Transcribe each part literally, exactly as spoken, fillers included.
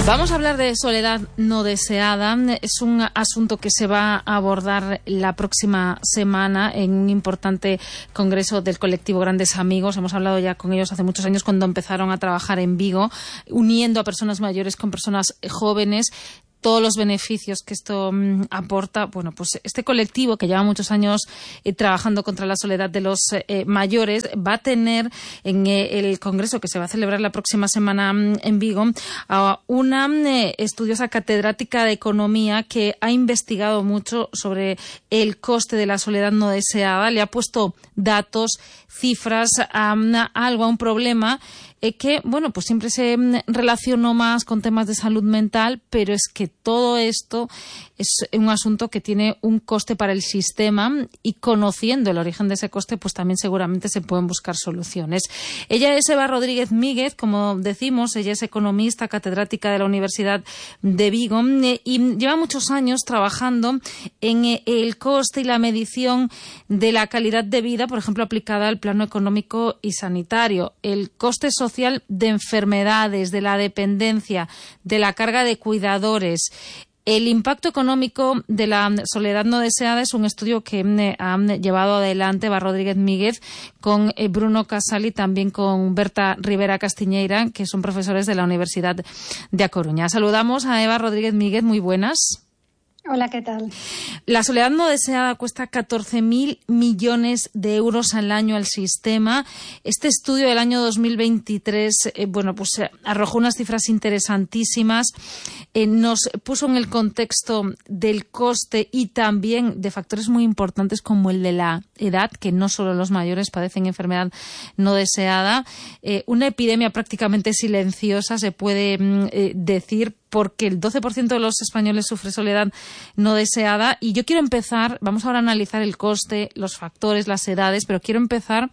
Vamos a hablar de soledad no deseada. Es un asunto que se va a abordar la próxima semana en un importante congreso del colectivo Grandes Amigos. Hemos hablado ya con ellos hace muchos años cuando empezaron a trabajar en Vigo, uniendo a personas mayores con personas jóvenes. Todos los beneficios que esto mmm, aporta. Bueno, pues este colectivo que lleva muchos años eh, trabajando contra la soledad de los eh, mayores va a tener en eh, el congreso que se va a celebrar la próxima semana mmm, en Vigo a una eh, estudiosa catedrática de economía que ha investigado mucho sobre el coste de la soledad no deseada. Le ha puesto datos, cifras a, a algo, a un problema Eh, que, bueno, pues siempre se relacionó más con temas de salud mental, pero es que todo esto es un asunto que tiene un coste para el sistema y conociendo el origen de ese coste, pues también seguramente se pueden buscar soluciones. Ella es Eva Rodríguez Míguez, como decimos, ella es economista, catedrática de la Universidad de Vigo eh, y lleva muchos años trabajando en eh, el coste y la medición de la calidad de vida, por ejemplo, aplicada al plano económico y sanitario. El coste social social de enfermedades, de la dependencia, de la carga de cuidadores. El impacto económico de la soledad no deseada es un estudio que eh, ha llevado adelante Eva Rodríguez Míguez con eh, Bruno Casal y también con Berta Rivera Castiñeira, que son profesores de la Universidad de A Coruña. Saludamos a Eva Rodríguez Míguez, muy buenas. Hola, ¿qué tal? La soledad no deseada cuesta catorce mil millones de euros al año al sistema. Este estudio del año dos mil veintitrés, eh, bueno, pues eh, arrojó unas cifras interesantísimas. Eh, nos puso en el contexto del coste y también de factores muy importantes como el de la edad, que no solo los mayores padecen enfermedad no deseada. Eh, una epidemia prácticamente silenciosa, se puede eh, decir, porque el doce por ciento de los españoles sufre soledad no deseada. Y yo quiero empezar, vamos ahora a analizar el coste, los factores, las edades, pero quiero empezar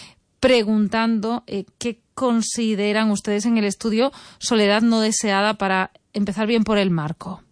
preguntando eh, qué consideran ustedes en el estudio soledad no deseada, para empezar bien por el marco.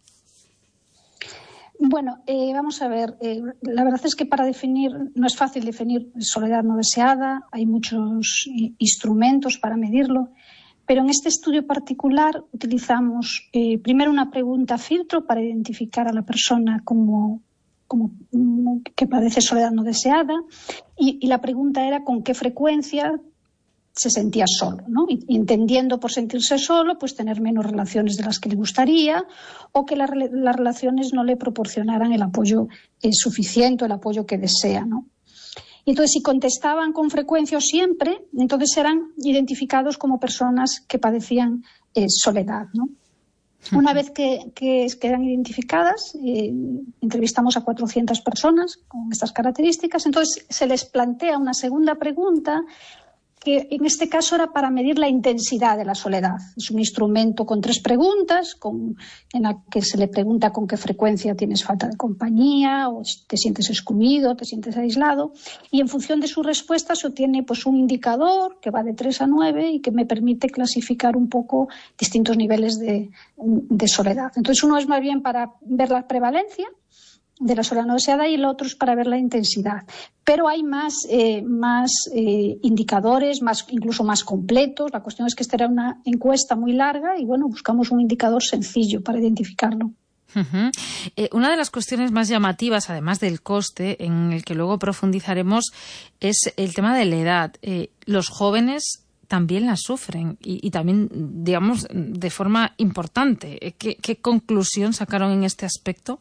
Bueno, eh, vamos a ver, eh, la verdad es que para definir, no es fácil definir soledad no deseada, hay muchos instrumentos para medirlo. Pero en este estudio particular utilizamos eh, primero una pregunta filtro para identificar a la persona como, como que padece soledad no deseada y, y la pregunta era con qué frecuencia se sentía solo, ¿no? Y, y entendiendo por sentirse solo, pues tener menos relaciones de las que le gustaría o que la, las relaciones no le proporcionaran el apoyo eh, suficiente, el apoyo que desea, ¿no? Entonces, si contestaban con frecuencia o siempre, entonces eran identificados como personas que padecían eh, soledad, ¿no? Una vez que, que quedan identificadas, eh, entrevistamos a cuatrocientas personas con estas características, entonces se les plantea una segunda pregunta que en este caso era para medir la intensidad de la soledad. Es un instrumento con tres preguntas, con, en la que se le pregunta con qué frecuencia tienes falta de compañía, o te sientes excluido, te sientes aislado, y en función de su respuesta se obtiene pues, un indicador que va de tres a nueve y que me permite clasificar un poco distintos niveles de, de soledad. Entonces uno es más bien para ver la prevalencia de la soledad no deseada y el otro es para ver la intensidad. Pero hay más, eh, más eh, indicadores, más, incluso más completos. La cuestión es que esta era una encuesta muy larga y, bueno, buscamos un indicador sencillo para identificarlo. Uh-huh. Eh, una de las cuestiones más llamativas, además del coste, en el que luego profundizaremos, es el tema de la edad. Eh, los jóvenes también la sufren y, y también, digamos, de forma importante. ¿Qué, qué conclusión sacaron en este aspecto?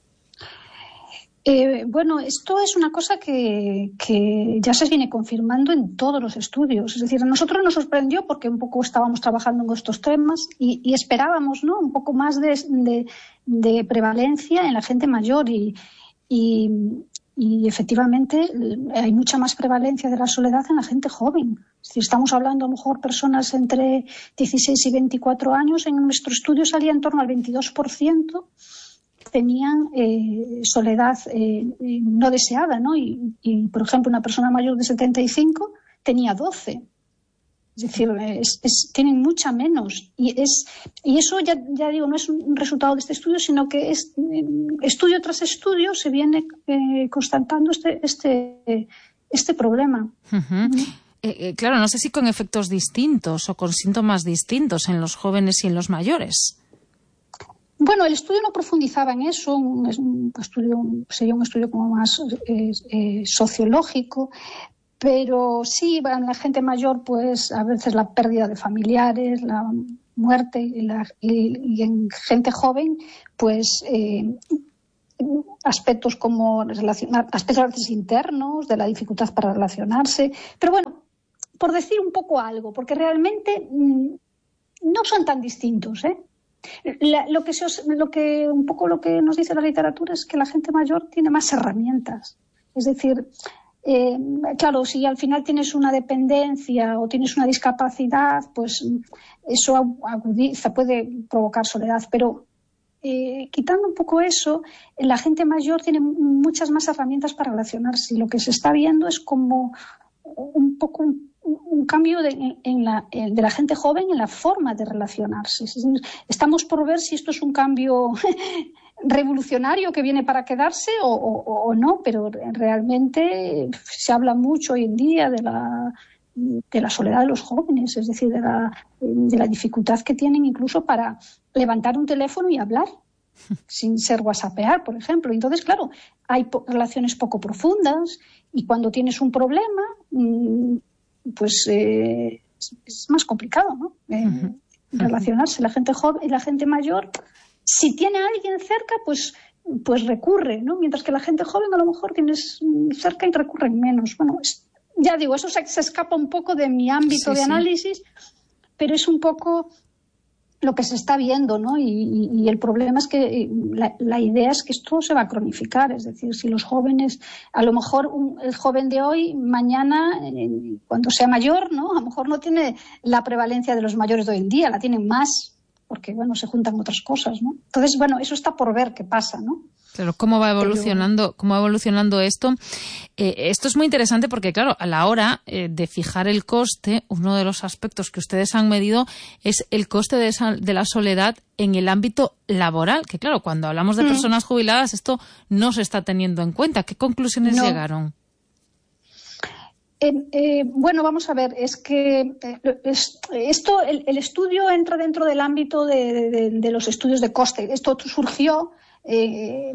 Eh, bueno, esto es una cosa que, que ya se viene confirmando en todos los estudios. Es decir, a nosotros nos sorprendió porque un poco estábamos trabajando en estos temas y, y esperábamos, ¿no?, un poco más de, de, de prevalencia en la gente mayor y, y, y efectivamente hay mucha más prevalencia de la soledad en la gente joven. Es decir, estamos hablando a lo mejor personas entre dieciséis y veinticuatro años. En nuestro estudio salía en torno al veintidós por ciento tenían eh, soledad eh, no deseada, ¿no? Y, y, por ejemplo, una persona mayor de setenta y cinco tenía doce. Es decir, es, es, tienen mucha menos. Y es y eso, ya, ya digo, no es un resultado de este estudio, sino que es estudio tras estudio se viene eh, constatando este, este, este problema. Uh-huh. Uh-huh. Eh, eh, claro, no sé si con efectos distintos o con síntomas distintos en los jóvenes y en los mayores. Bueno, el estudio no profundizaba en eso, un, un estudio, sería un estudio como más eh, eh, sociológico, pero sí, en la gente mayor, pues a veces la pérdida de familiares, la muerte, y, la, y, y en gente joven, pues eh, aspectos como relacionar, aspectos a veces internos, de la dificultad para relacionarse. Pero bueno, por decir un poco algo, porque realmente mmm, no son tan distintos, ¿eh? La, lo que se os, lo que un poco lo que nos dice la literatura es que la gente mayor tiene más herramientas. Es decir, eh, claro, si al final tienes una dependencia o tienes una discapacidad, pues eso agudiza, puede provocar soledad. Pero eh, quitando un poco eso, la gente mayor tiene muchas más herramientas para relacionarse. Y lo que se está viendo es como un poco un, un cambio de, en la, de la gente joven en la forma de relacionarse. Es decir, estamos por ver si esto es un cambio revolucionario que viene para quedarse o, o, o no, pero realmente se habla mucho hoy en día de la, de la soledad de los jóvenes, es decir, de la, de la dificultad que tienen incluso para levantar un teléfono y hablar sin ser whatsappear, por ejemplo. Entonces, claro, hay po- relaciones poco profundas y cuando tienes un problema, mmm, pues eh, es, es más complicado, ¿no? Eh, uh-huh. Relacionarse. La gente joven y la gente mayor, si tiene a alguien cerca, pues, pues recurre, ¿no? Mientras que la gente joven a lo mejor tienes cerca y recurren menos. Bueno, es, ya digo, eso se, se escapa un poco de mi ámbito sí, de análisis, sí. Pero es un poco lo que se está viendo, ¿no? Y, y, y el problema es que la, la idea es que esto se va a cronificar, es decir, si los jóvenes, a lo mejor un, el joven de hoy, mañana, eh, cuando sea mayor, ¿no? A lo mejor no tiene la prevalencia de los mayores de hoy en día, la tienen más, porque, bueno, se juntan otras cosas, ¿no? Entonces, bueno, eso está por ver qué pasa, ¿no? Claro, cómo va evolucionando, Pero... cómo va evolucionando esto. Eh, esto es muy interesante porque, claro, a la hora eh, de fijar el coste, uno de los aspectos que ustedes han medido es el coste de, esa, de la soledad en el ámbito laboral, que, claro, cuando hablamos de mm. personas jubiladas, esto no se está teniendo en cuenta. ¿Qué conclusiones no. llegaron? Eh, eh, bueno, vamos a ver, es que eh, es, esto, el, el estudio entra dentro del ámbito de, de, de los estudios de coste. Esto surgió Eh,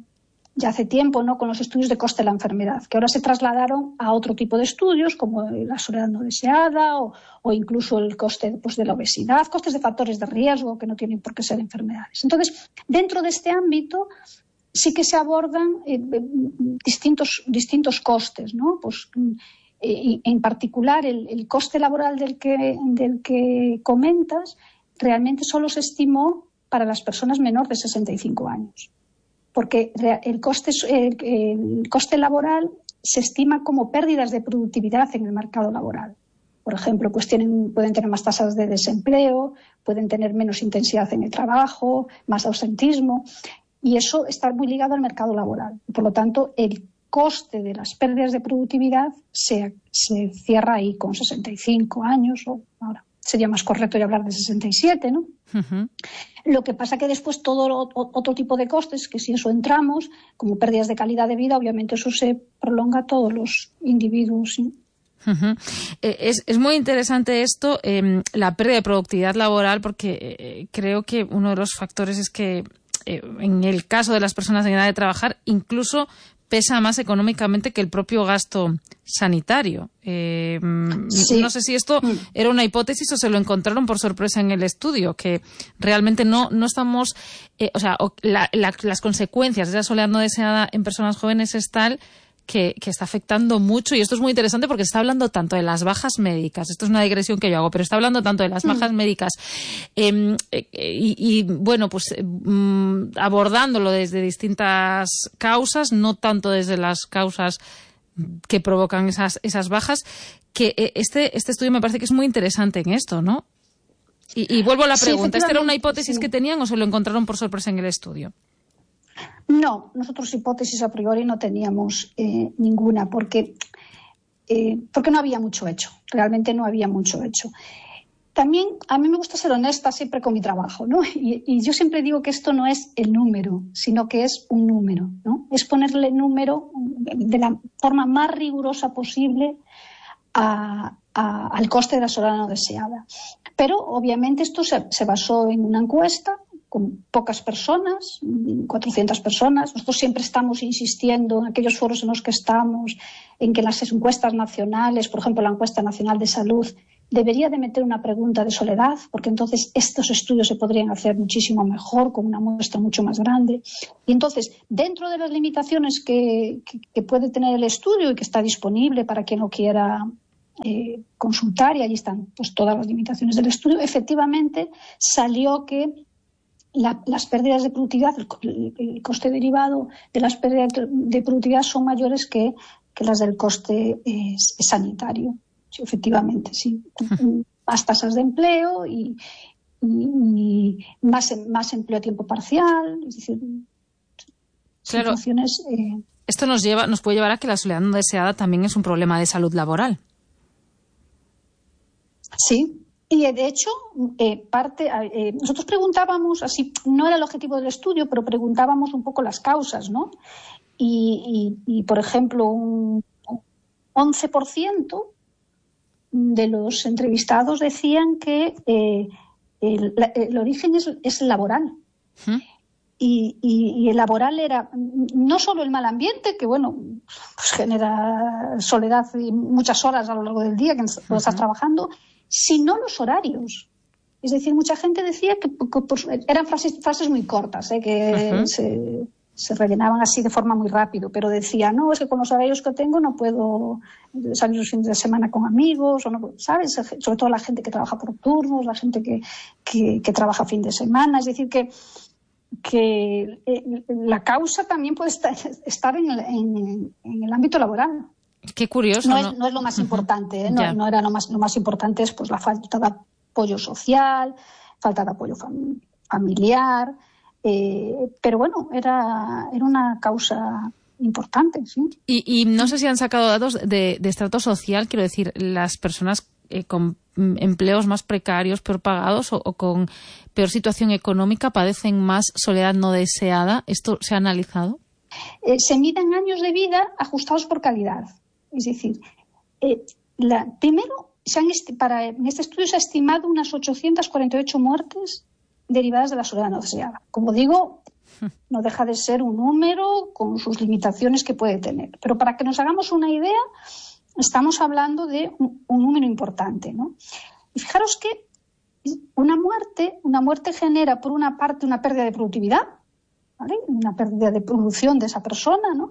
ya hace tiempo, ¿no? Con los estudios de coste de la enfermedad, que ahora se trasladaron a otro tipo de estudios como la soledad no deseada o, o incluso el coste pues, de la obesidad, costes de factores de riesgo que no tienen por qué ser enfermedades. Entonces, dentro de este ámbito sí que se abordan eh, distintos, distintos costes, ¿no? Pues, eh, en particular el, el coste laboral del que, del que comentas realmente solo se estimó para las personas menores de sesenta y cinco años, porque el coste, el, el coste laboral se estima como pérdidas de productividad en el mercado laboral. Por ejemplo, pues tienen, pueden tener más tasas de desempleo, pueden tener menos intensidad en el trabajo, más ausentismo, y eso está muy ligado al mercado laboral. Por lo tanto, el coste de las pérdidas de productividad se, se cierra ahí con sesenta y cinco años o ahora. Sería más correcto ya hablar de sesenta y siete, ¿no? Uh-huh. Lo que pasa que después todo lo, otro tipo de costes, que si eso entramos, como pérdidas de calidad de vida, obviamente eso se prolonga a todos los individuos, ¿sí? Uh-huh. Eh, es, es muy interesante esto, eh, la pérdida de productividad laboral, porque eh, creo que uno de los factores es que eh, en el caso de las personas en edad de trabajar, incluso pesa más económicamente que el propio gasto sanitario. Eh, sí. No sé si esto era una hipótesis o se lo encontraron por sorpresa en el estudio, que realmente no, no estamos... Eh, o sea, la, la, las consecuencias de la soledad no deseada en personas jóvenes es tal que, que está afectando mucho, y esto es muy interesante porque se está hablando tanto de las bajas médicas, esto es una digresión que yo hago, pero está hablando tanto de las bajas mm. médicas eh, eh, y, y, bueno, pues eh, abordándolo desde distintas causas, no tanto desde las causas que provocan esas, esas bajas, que eh, este, este estudio me parece que es muy interesante en esto, ¿no? Y, y vuelvo a la pregunta, sí, ¿esta era una hipótesis sí. que tenían o se lo encontraron por sorpresa en el estudio? No, nosotros hipótesis a priori no teníamos eh, ninguna, porque, eh, porque no había mucho hecho, realmente no había mucho hecho. También a mí me gusta ser honesta siempre con mi trabajo, ¿no? Y, y yo siempre digo que esto no es el número, sino que es un número, ¿no? Es ponerle número de la forma más rigurosa posible a, a, al coste de la soledad no deseada. Pero obviamente esto se, se basó en una encuesta con pocas personas, cuatrocientas personas. Nosotros siempre estamos insistiendo en aquellos foros en los que estamos, en que las encuestas nacionales, por ejemplo, la encuesta nacional de salud, debería de meter una pregunta de soledad, porque entonces estos estudios se podrían hacer muchísimo mejor, con una muestra mucho más grande. Y entonces, dentro de las limitaciones que, que, que puede tener el estudio y que está disponible para quien lo quiera eh, consultar, y allí están pues todas las limitaciones del estudio, efectivamente salió que La, las pérdidas de productividad, el, el coste derivado de las pérdidas de productividad son mayores que, que las del coste eh, sanitario. Sí, efectivamente, sí. Más tasas de empleo y, y, y más, más empleo a tiempo parcial. Es decir, claro, situaciones. Eh... Esto nos lleva, nos puede llevar a que la soledad no deseada también es un problema de salud laboral. Sí. Y de hecho, eh, parte, eh, nosotros preguntábamos, así no era el objetivo del estudio, pero preguntábamos un poco las causas, ¿no? Y, y, y por ejemplo, un once por ciento de los entrevistados decían que eh, el, el origen es, es laboral. ¿Mm? Y, y, y el laboral era no solo el mal ambiente, que bueno, pues genera soledad y muchas horas a lo largo del día que uh-huh. estás trabajando, sino los horarios. Es decir, mucha gente decía que, que pues, eran frases, frases muy cortas, ¿eh? que uh-huh. se, se rellenaban así de forma muy rápido, pero decía, no, es que con los horarios que tengo no puedo salir los fines de semana con amigos, o no, ¿sabes? Sobre todo la gente que trabaja por turnos, la gente que, que, que trabaja fin de semana. Es decir, que, que la causa también puede estar, estar en, el, en, en el ámbito laboral. Qué curioso, no, ¿no? Es, no es lo más importante, ¿eh? no, no era lo más, lo más importante es pues la falta de apoyo social, falta de apoyo fam- familiar, eh, pero bueno, era, era una causa importante, ¿sí? Y, y no sé si han sacado datos de, de estrato social, quiero decir, las personas eh, con empleos más precarios, peor pagados o, o con peor situación económica padecen más soledad no deseada. ¿Esto se ha analizado? Eh, se miden años de vida ajustados por calidad. Es decir, eh, la, primero, se han esti- para, en este estudio se ha estimado unas ochocientas cuarenta y ocho muertes derivadas de la soledad no deseada. Como digo, no deja de ser un número con sus limitaciones que puede tener. Pero para que nos hagamos una idea, estamos hablando de un, un número importante, ¿no? Y fijaros que una muerte, una muerte genera, por una parte, una pérdida de productividad, ¿vale? Una pérdida de producción de esa persona, ¿no?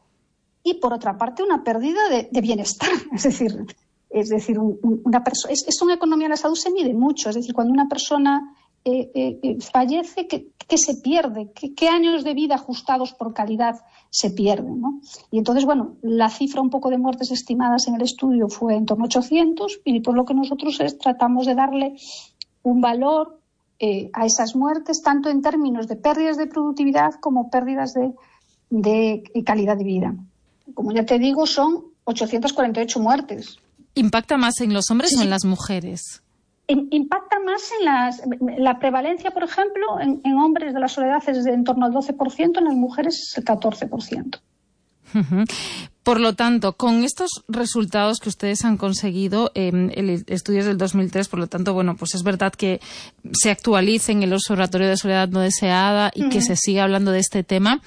Y por otra parte una pérdida de, de bienestar, es decir, es decir, un, un, una persona, es, es una economía de la salud se mide mucho, es decir, cuando una persona eh, eh, fallece, ¿qué, qué se pierde? ¿Qué, ¿Qué años de vida ajustados por calidad se pierden, ¿no? Y entonces, bueno, la cifra un poco de muertes estimadas en el estudio fue en torno a ochocientos, y por lo que nosotros es, tratamos de darle un valor eh, a esas muertes, tanto en términos de pérdidas de productividad como pérdidas de, de calidad de vida. Como ya te digo, son ochocientas cuarenta y ocho muertes. ¿Impacta más en los hombres sí, o en sí. las mujeres? In, impacta más en las... La prevalencia, por ejemplo, en, en hombres de la soledad es de en torno al doce por ciento, en las mujeres es el catorce por ciento. Uh-huh. Por lo tanto, con estos resultados que ustedes han conseguido, eh, el estudio es del dos mil tres, por lo tanto, bueno, pues es verdad que se actualice en el Observatorio de Soledad no deseada y uh-huh. que se siga hablando de este tema.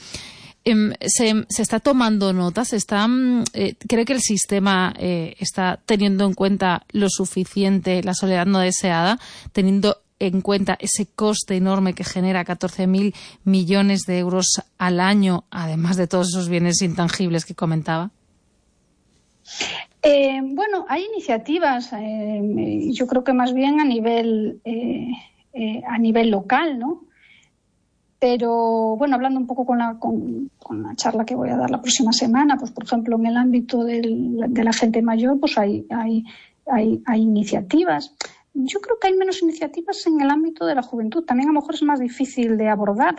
Se, se está tomando nota, se está, eh, ¿cree que el sistema eh, está teniendo en cuenta lo suficiente la soledad no deseada, teniendo en cuenta ese coste enorme que genera catorce mil millones de euros al año, además de todos esos bienes intangibles que comentaba? Eh, bueno, hay iniciativas, eh, yo creo que más bien a nivel, eh, eh, a nivel local, ¿no? Pero, bueno, hablando un poco con la, con, con la charla que voy a dar la próxima semana, pues, por ejemplo, en el ámbito del, de la gente mayor, pues hay, hay, hay, hay iniciativas. Yo creo que hay menos iniciativas en el ámbito de la juventud. También a lo mejor es más difícil de abordar.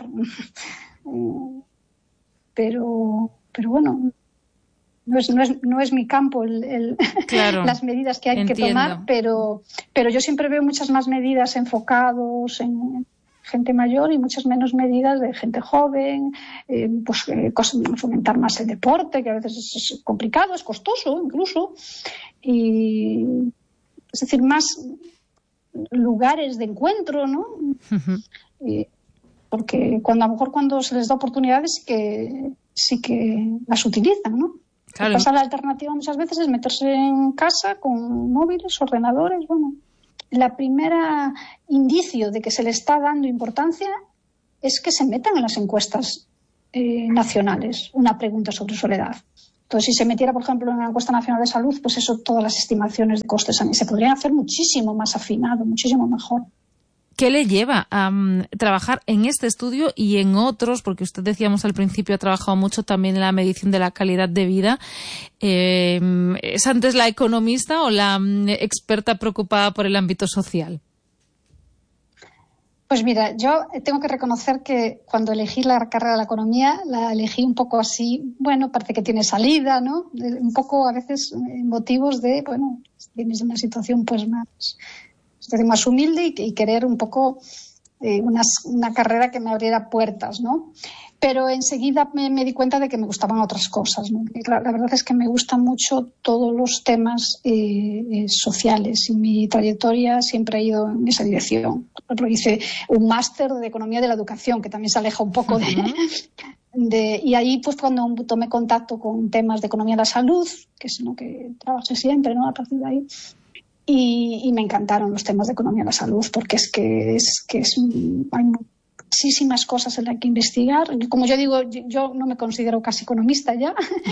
pero, pero bueno, no es, no es, no es mi campo el, el claro, las medidas que hay entiendo. que tomar, pero, pero yo siempre veo muchas más medidas enfocadas en gente mayor y muchas menos medidas de gente joven, eh, pues eh, fomentar más el deporte, que a veces es, es complicado, es costoso incluso, y es decir, más lugares de encuentro, ¿no? Uh-huh. Eh, porque cuando a lo mejor cuando se les da oportunidades sí que, sí que las utilizan, ¿no? Claro. Pasa la alternativa muchas veces es meterse en casa con móviles, ordenadores, bueno. La primera indicio de que se le está dando importancia es que se metan en las encuestas eh, nacionales una pregunta sobre soledad. Entonces, si se metiera, por ejemplo, en la encuesta nacional de salud, pues eso, todas las estimaciones de costes se podrían hacer muchísimo más afinado, muchísimo mejor. ¿Qué le lleva a um, trabajar en este estudio y en otros? Porque usted, decíamos al principio, ha trabajado mucho también en la medición de la calidad de vida. Eh, ¿Es antes la economista o la um, experta preocupada por el ámbito social? Pues mira, yo tengo que reconocer que cuando elegí la carrera de la economía, la elegí un poco así, bueno, parece que tiene salida, ¿no? Un poco a veces motivos de, bueno, tienes una situación pues más... más humilde y, y querer un poco eh, una, una carrera que me abriera puertas, ¿no? Pero enseguida me, me di cuenta de que me gustaban otras cosas, ¿no? La, la verdad es que me gustan mucho todos los temas eh, eh, sociales y mi trayectoria siempre ha ido en esa dirección. Por ejemplo, hice un máster de Economía de la Educación, que también se aleja un poco de... De, y ahí, pues, cuando tomé contacto con temas de economía de la salud, que es lo que trabajé siempre, ¿no? A partir de ahí... Y, y me encantaron los temas de economía de la salud, porque es que, es, que es, hay muchísimas cosas en las que investigar. Como yo digo, yo no me considero casi economista ya,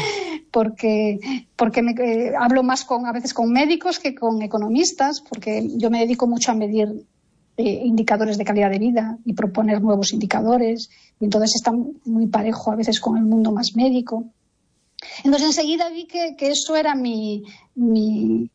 porque, porque me, eh, hablo más con, a veces con médicos que con economistas, porque yo me dedico mucho a medir eh, indicadores de calidad de vida y proponer nuevos indicadores, y entonces está muy parejo a veces con el mundo más médico. Entonces enseguida vi que, que eso era mi... mi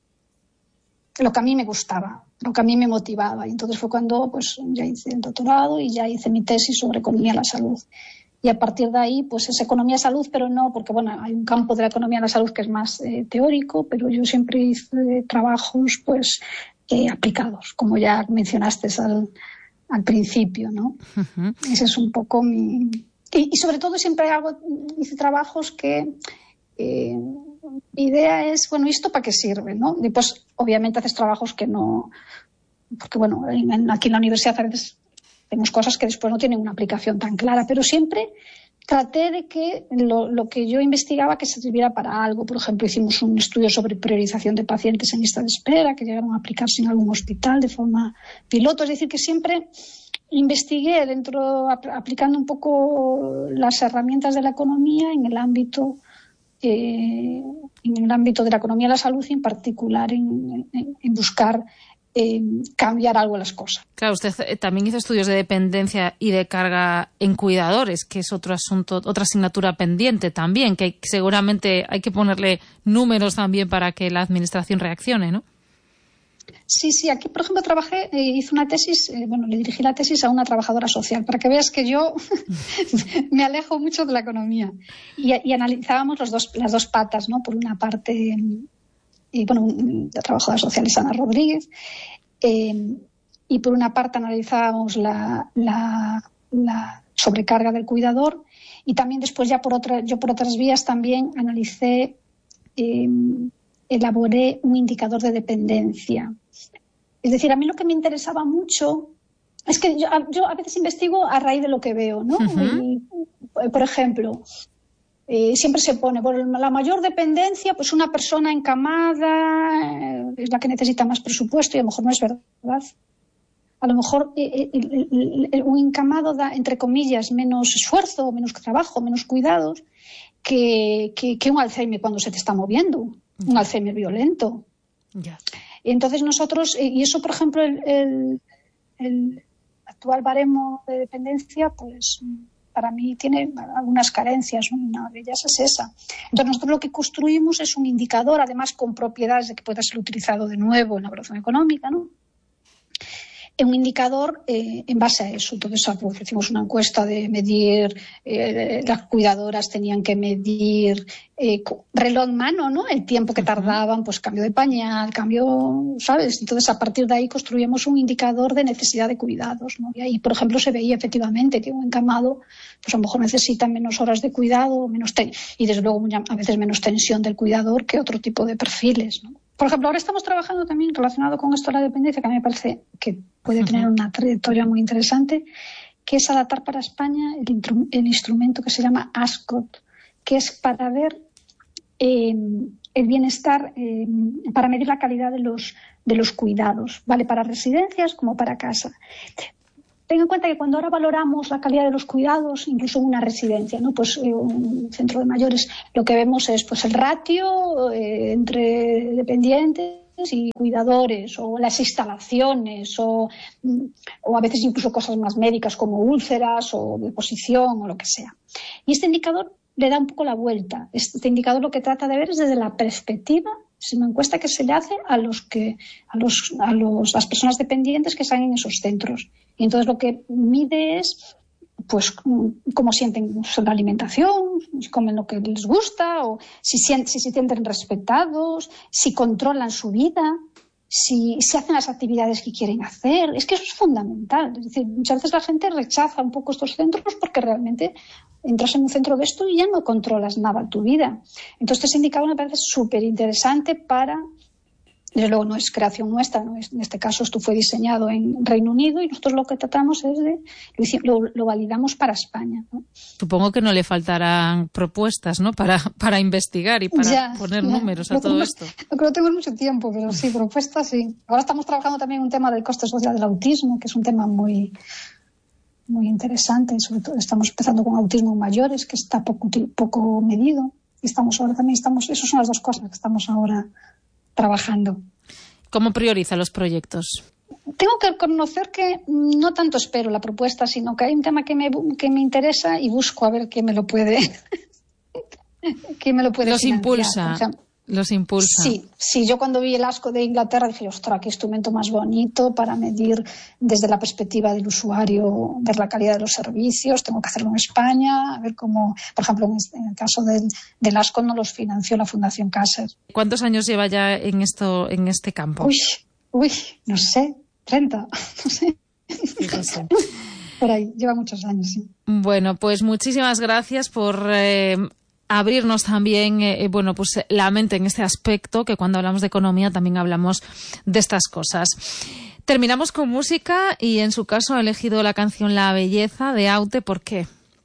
lo que a mí me gustaba, lo que a mí me motivaba. Y entonces fue cuando pues ya hice el doctorado y ya hice mi tesis sobre economía de la salud. Y a partir de ahí, pues es economía de salud, pero no, porque bueno, hay un campo de la economía de la salud que es más eh, teórico, pero yo siempre hice trabajos pues eh, aplicados, como ya mencionaste al, al principio, ¿no? Uh-huh. Ese es un poco mi... Y, y sobre todo siempre hago, hice trabajos que... Eh, mi idea es, bueno, ¿y esto para qué sirve, no? Y pues, obviamente, haces trabajos que no... Porque, bueno, en, aquí en la universidad a veces tenemos cosas que después no tienen una aplicación tan clara, pero siempre traté de que lo, lo que yo investigaba que se sirviera para algo. Por ejemplo, hicimos un estudio sobre priorización de pacientes en lista de espera que llegaron a aplicarse en algún hospital de forma piloto. Es decir, que siempre investigué dentro, aplicando un poco las herramientas de la economía en el ámbito... Eh, en el ámbito de la economía de la salud y en particular en, en, en buscar eh, cambiar algo en las cosas. Claro, usted también hizo estudios de dependencia y de carga en cuidadores, que es otro asunto, otra asignatura pendiente también, que seguramente hay que ponerle números también para que la administración reaccione, ¿no? Sí, sí, aquí por ejemplo trabajé, eh, hice una tesis, eh, bueno, le dirigí la tesis a una trabajadora social, para que veas que yo me alejo mucho de la economía. Y, y analizábamos los dos, las dos patas, ¿no? Por una parte, eh, bueno, la trabajadora social es Ana Rodríguez, eh, y por una parte analizábamos la, la, la sobrecarga del cuidador, y también después ya por otra, yo por otras vías también analicé, eh, elaboré un indicador de dependencia. Es decir, a mí lo que me interesaba mucho es que yo, yo a veces investigo a raíz de lo que veo, ¿no? Uh-huh. Y, por ejemplo, eh, siempre se pone, por la mayor dependencia, pues una persona encamada eh, es la que necesita más presupuesto y a lo mejor no es verdad. A lo mejor eh, el, el, el, un encamado da, entre comillas, menos esfuerzo, menos trabajo, menos cuidados que, que, que un Alzheimer cuando se te está moviendo. Un Alzheimer violento. Yeah. Y entonces nosotros, y eso por ejemplo, el, el, el actual baremo de dependencia, pues para mí tiene algunas carencias. Una de ellas es esa. Entonces nosotros lo que construimos es un indicador, además con propiedades de que pueda ser utilizado de nuevo en la evaluación económica, ¿no? Un indicador eh, en base a eso. Entonces pues, hicimos una encuesta de medir, eh, las cuidadoras tenían que medir eh, reloj en mano, ¿no? El tiempo que tardaban, pues cambio de pañal, cambio, ¿sabes? Entonces a partir de ahí construimos un indicador de necesidad de cuidados, ¿no? Y ahí, por ejemplo, se veía efectivamente que un encamado, pues a lo mejor necesita menos horas de cuidado, menos ten- y desde luego a veces menos tensión del cuidador que otro tipo de perfiles, ¿no? Por ejemplo, ahora estamos trabajando también relacionado con esto de la dependencia, que a mí me parece que puede tener una trayectoria muy interesante, que es adaptar para España el, el instrumento que se llama ASCOT, que es para ver eh, el bienestar, eh, para medir la calidad de los, de los cuidados, vale para residencias como para casa. Ten en cuenta que cuando ahora valoramos la calidad de los cuidados, incluso en una residencia, ¿no? Pues eh, un centro de mayores, lo que vemos es pues el ratio eh, entre dependientes y cuidadores, o las instalaciones, o, o a veces incluso cosas más médicas como úlceras o deposición o lo que sea. Y este indicador le da un poco la vuelta. Este indicador lo que trata de ver es desde la perspectiva, es una encuesta que se le hace a los que a los a los las personas dependientes que están en esos centros. Y entonces lo que mide es pues cómo sienten la alimentación, si comen lo que les gusta, o si, si se sienten respetados, si controlan su vida, si, si hacen las actividades que quieren hacer. Es que eso es fundamental. Es decir, muchas veces la gente rechaza un poco estos centros porque realmente entras en un centro de esto y ya no controlas nada tu vida. Entonces, este indicador me parece súper interesante para... Desde luego no es creación nuestra, ¿no? En este caso esto fue diseñado en Reino Unido y nosotros lo que tratamos es de, lo, lo validamos para España, ¿no? Supongo que no le faltarán propuestas, ¿no? Para, para investigar y para ya, poner ya. números a no, todo no, esto. No creo que tengo mucho tiempo, pero sí, propuestas sí. Ahora estamos trabajando también un tema del coste social del autismo, que es un tema muy, muy interesante. Sobre todo estamos empezando con autismo en mayores, que está poco, poco medido. Y estamos ahora también, estamos, esas son las dos cosas que estamos ahora trabajando. ¿Cómo prioriza los proyectos? Tengo que reconocer que no tanto espero la propuesta, sino que hay un tema que me, que me interesa y busco a ver quién me lo puede quién me lo puede los financiar. impulsa. O sea, los impulsa. Sí, sí, yo cuando vi el ASCO de Inglaterra dije, ostras, qué instrumento más bonito para medir desde la perspectiva del usuario, ver la calidad de los servicios. Tengo que hacerlo en España, a ver cómo, por ejemplo, en, este, en el caso del, del ASCO no los financió la Fundación Caser. ¿Cuántos años lleva ya en esto, en este campo? Uy, uy, no sé, treinta, no sé. Sí, no sé. Por ahí, lleva muchos años, sí. Bueno, pues muchísimas gracias por... Eh, abrirnos también eh, bueno pues la mente en este aspecto, que cuando hablamos de economía también hablamos de estas cosas. Terminamos con música y en su caso ha elegido la canción La Belleza de Aute. ¿Por qué?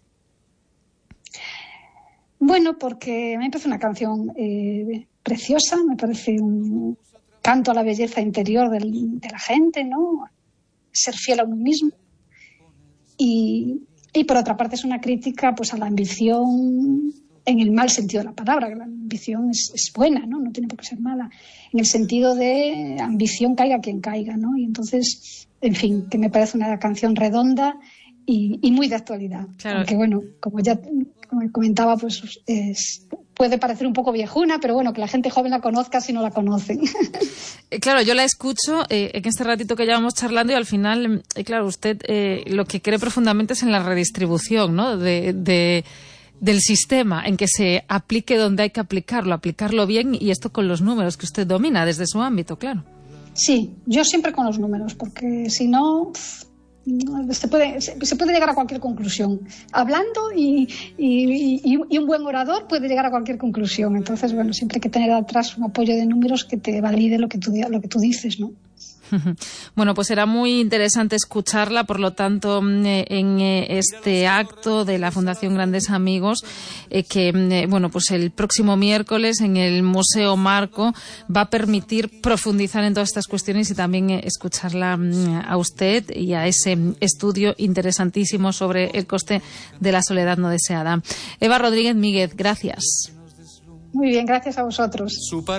Bueno, porque a mí me parece una canción eh, preciosa, me parece un canto a la belleza interior del, de la gente, ¿no? Ser fiel a uno mismo. Y, y por otra parte es una crítica pues a la ambición en el mal sentido de la palabra, que la ambición es, es buena, ¿no? No tiene por qué ser mala. En el sentido de ambición caiga quien caiga, ¿no? Y entonces, en fin, que me parece una canción redonda y, y muy de actualidad. Claro. Aunque bueno, como ya como comentaba, pues es, puede parecer un poco viejuna, pero bueno, que la gente joven la conozca si no la conocen. Claro, yo la escucho eh, en este ratito que llevamos charlando y al final, eh, claro, usted eh, lo que cree profundamente es en la redistribución, ¿no? De... de del sistema, en que se aplique donde hay que aplicarlo, aplicarlo bien, y esto con los números que usted domina desde su ámbito, claro. Sí, yo siempre con los números, porque si no, pff, se puede, se puede llegar a cualquier conclusión. Hablando y, y, y, y un buen orador puede llegar a cualquier conclusión. Entonces, bueno, siempre hay que tener atrás un apoyo de números que te valide lo que tú, lo que tú dices, ¿no? Bueno, pues será muy interesante escucharla, por lo tanto, en este acto de la Fundación Grandes Amigos, que, bueno, pues el próximo miércoles en el Museo Marco va a permitir profundizar en todas estas cuestiones y también escucharla a usted y a ese estudio interesantísimo sobre el coste de la soledad no deseada. Eva Rodríguez Míguez, gracias. Muy bien, gracias a vosotros.